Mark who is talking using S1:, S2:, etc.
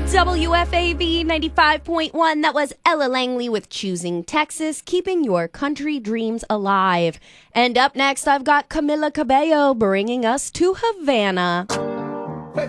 S1: WFAV 95.1. That was Ella Langley with Choosing Texas, keeping your country dreams alive. And up next, I've got Camila Cabello bringing us to Havana.